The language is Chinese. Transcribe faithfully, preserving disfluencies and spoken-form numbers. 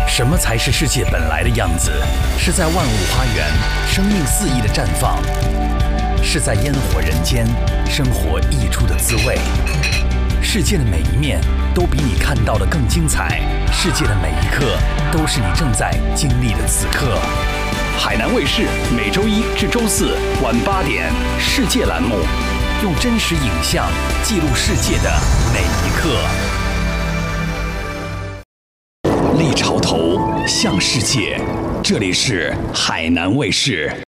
什么才是世界本来的样子？是在万物花园，生命肆意的绽放；是在烟火人间，生活溢出的滋味。世界的每一面都比你看到的更精彩，世界的每一刻都是你正在经历的此刻。海南卫视每周一至周四晚八点，世界栏目，用真实影像记录世界的每一刻。立潮头向世界，这里是海南卫视。